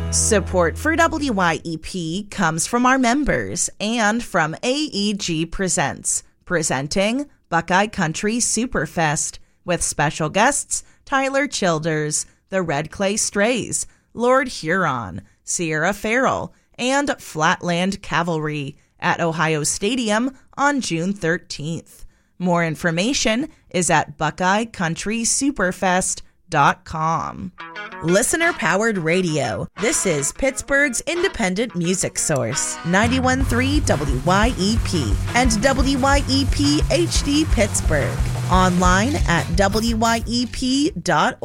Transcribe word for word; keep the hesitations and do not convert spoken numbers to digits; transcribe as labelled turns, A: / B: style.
A: Support for W Y E P comes from our members and from A E G Presents, presenting Buckeye Country Superfest with special guests Tyler Childers, the Red Clay Strays, Lord Huron, Sierra Farrell, and Flatland Cavalry at Ohio Stadium on June thirteenth. More information is at buckeye country superfest dot com. Listener-powered radio. This is Pittsburgh's independent music source, ninety-one point three W Y E P and W Y E P H D Pittsburgh. Online at W Y E P dot org.